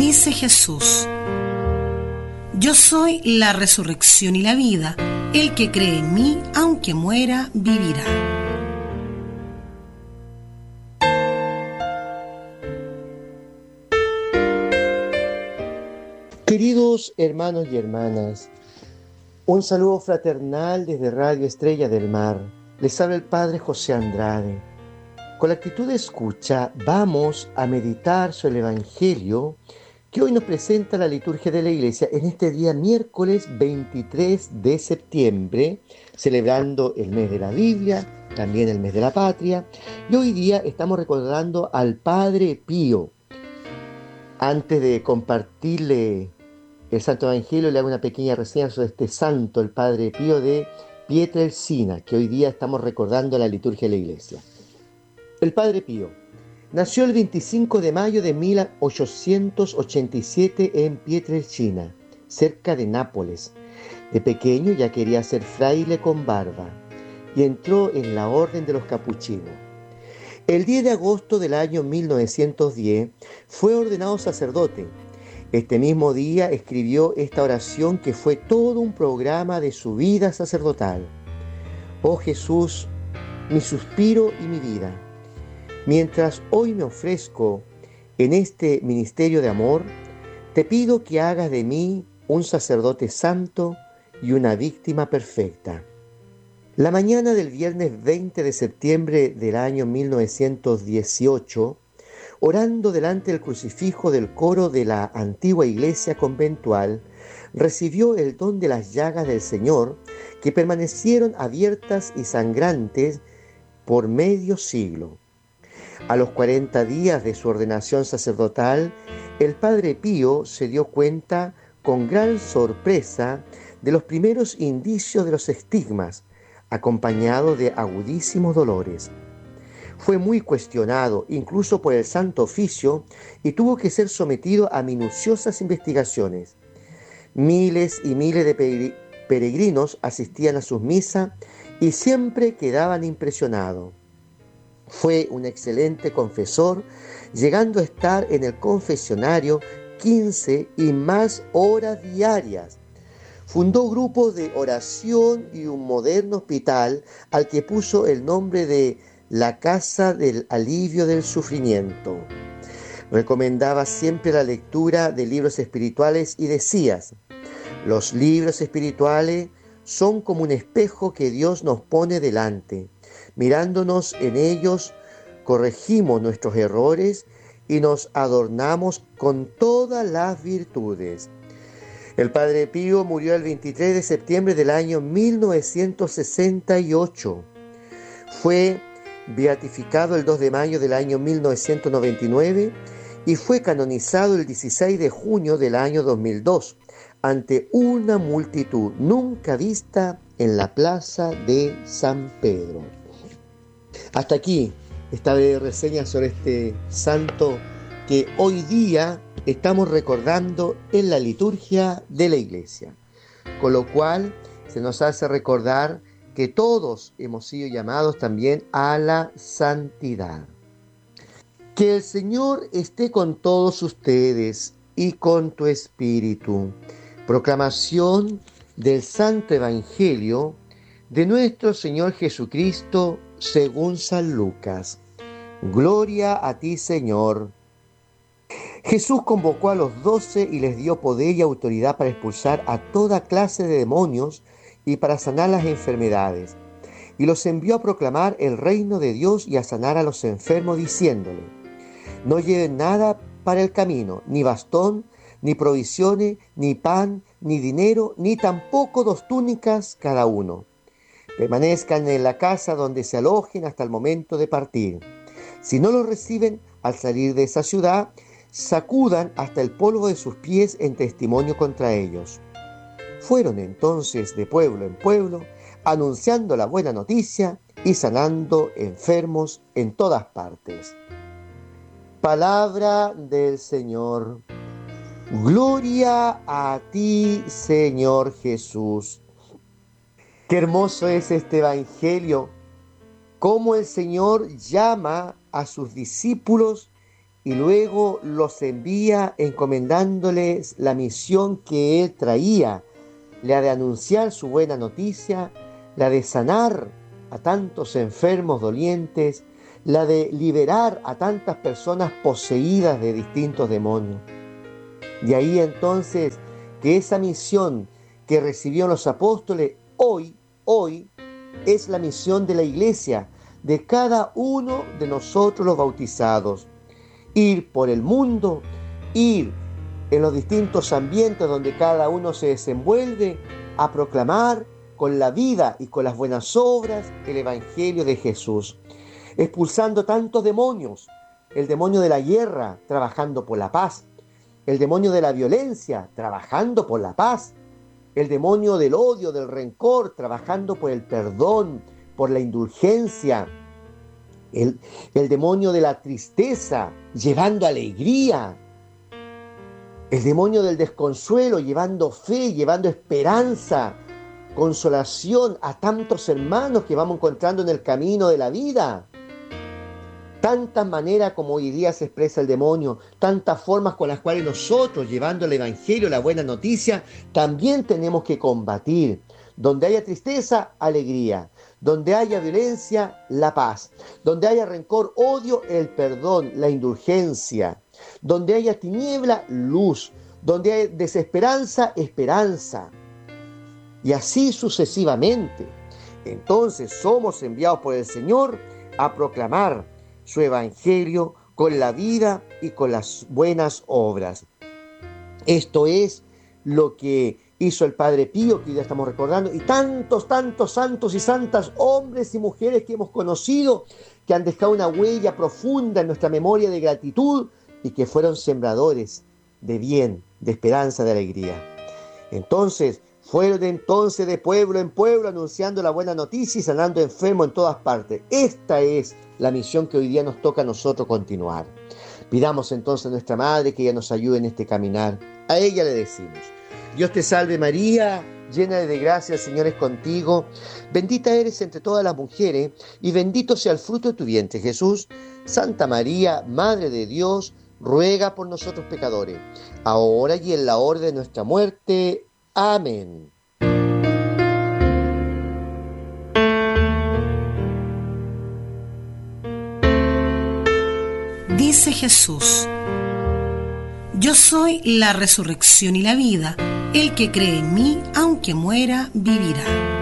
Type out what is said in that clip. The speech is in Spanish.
Dice Jesús: yo soy la resurrección y la vida. El que cree en mí, aunque muera, vivirá. Queridos hermanos y hermanas, un saludo fraternal desde Radio Estrella del Mar. Les habla el Padre José Andrade. Con la actitud de escucha vamos a meditar sobre el Evangelio que hoy nos presenta la liturgia de la Iglesia en este día miércoles 23 de septiembre, celebrando el mes de la Biblia, también el mes de la patria, y hoy día estamos recordando al Padre Pío. Antes de compartirle el Santo Evangelio, le hago una pequeña reseña sobre este santo, el Padre Pío de Pietrelcina, que hoy día estamos recordando en la liturgia de la Iglesia. El Padre Pío nació el 25 de mayo de 1887 en Pietrelcina, cerca de Nápoles. De pequeño ya quería ser fraile con barba y entró en la orden de los capuchinos. El 10 de agosto del año 1910 fue ordenado sacerdote. Este mismo día escribió esta oración que fue todo un programa de su vida sacerdotal. Oh Jesús, mi suspiro y mi vida, mientras hoy me ofrezco en este ministerio de amor, te pido que hagas de mí un sacerdote santo y una víctima perfecta. La mañana del viernes 20 de septiembre del año 1918, orando delante del crucifijo del coro de la antigua iglesia conventual, recibió el don de las llagas del Señor, que permanecieron abiertas y sangrantes por medio siglo. A los 40 días de su ordenación sacerdotal, el Padre Pío se dio cuenta con gran sorpresa de los primeros indicios de los estigmas, acompañado de agudísimos dolores. Fue muy cuestionado, incluso por el Santo Oficio, y tuvo que ser sometido a minuciosas investigaciones. Miles y miles de peregrinos asistían a sus misas y siempre quedaban impresionados. Fue un excelente confesor, llegando a estar en el confesionario 15 y más horas diarias. Fundó grupos de oración y un moderno hospital al que puso el nombre de la Casa del Alivio del Sufrimiento. Recomendaba siempre la lectura de libros espirituales y decía: los libros espirituales son como un espejo que Dios nos pone delante. Mirándonos en ellos, corregimos nuestros errores y nos adornamos con todas las virtudes. El Padre Pío murió el 23 de septiembre del año 1968. Fue beatificado el 2 de mayo del año 1999 y fue canonizado el 16 de junio del año 2002 ante una multitud nunca vista en la plaza de San Pedro. Hasta aquí esta breve reseña sobre este santo que hoy día estamos recordando en la liturgia de la Iglesia, con lo cual se nos hace recordar que todos hemos sido llamados también a la santidad. Que el Señor esté con todos ustedes y con tu espíritu. Proclamación del Santo Evangelio de nuestro Señor Jesucristo según San Lucas. Gloria a ti, Señor. Jesús convocó a los 12 y les dio poder y autoridad para expulsar a toda clase de demonios y para sanar las enfermedades. Y los envió a proclamar el reino de Dios y a sanar a los enfermos, diciéndole: no lleven nada para el camino, ni bastón, ni provisiones, ni pan, ni dinero, ni tampoco 2 túnicas cada uno. Permanezcan en la casa donde se alojen hasta el momento de partir. Si no los reciben al salir de esa ciudad, sacudan hasta el polvo de sus pies en testimonio contra ellos. Fueron entonces de pueblo en pueblo, anunciando la buena noticia y sanando enfermos en todas partes. Palabra del Señor. Gloria a ti, Señor Jesús. Qué hermoso es este Evangelio, cómo el Señor llama a sus discípulos y luego los envía encomendándoles la misión que él traía, la de anunciar su buena noticia, la de sanar a tantos enfermos dolientes, la de liberar a tantas personas poseídas de distintos demonios. De ahí entonces que esa misión que recibieron los apóstoles hoy es la misión de la iglesia, de cada uno de nosotros los bautizados. Ir por el mundo, ir en los distintos ambientes donde cada uno se desenvuelve, a proclamar con la vida y con las buenas obras el Evangelio de Jesús, expulsando tantos demonios, el demonio de la guerra, trabajando por la paz, el demonio de la violencia, trabajando por la paz, el demonio del odio, del rencor, trabajando por el perdón, por la indulgencia, el demonio de la tristeza, llevando alegría, el demonio del desconsuelo, llevando fe, llevando esperanza, consolación a tantos hermanos que vamos encontrando en el camino de la vida. Tantas maneras como hoy día se expresa el demonio, tantas formas con las cuales nosotros, llevando el Evangelio, la buena noticia, también tenemos que combatir. Donde haya tristeza, alegría. Donde haya violencia, la paz. Donde haya rencor, odio, el perdón, la indulgencia. Donde haya tiniebla, luz. Donde haya desesperanza, esperanza. Y así sucesivamente. Entonces somos enviados por el Señor a proclamar su Evangelio con la vida y con las buenas obras. Esto es lo que hizo el Padre Pío, que hoy ya estamos recordando, y tantos santos y santas, hombres y mujeres que hemos conocido, que han dejado una huella profunda en nuestra memoria de gratitud y que fueron sembradores de bien, de esperanza, de alegría. Entonces, fueron de pueblo en pueblo anunciando la buena noticia y sanando enfermos en todas partes. Esta es la misión que hoy día nos toca a nosotros continuar. Pidamos entonces a nuestra Madre que ella nos ayude en este caminar. A ella le decimos: Dios te salve María, llena de gracia, el Señor es contigo. Bendita eres entre todas las mujeres y bendito sea el fruto de tu vientre, Jesús. Santa María, Madre de Dios, ruega por nosotros pecadores, ahora y en la hora de nuestra muerte. Amén. Dice Jesús: yo soy la resurrección y la vida. El que cree en mí, aunque muera, vivirá.